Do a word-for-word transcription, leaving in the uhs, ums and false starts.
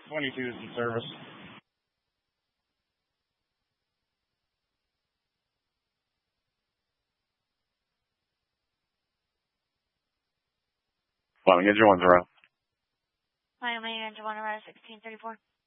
twenty-two is in service. Flying engine one zero. Miami engine one, arrive sixteen thirty-four.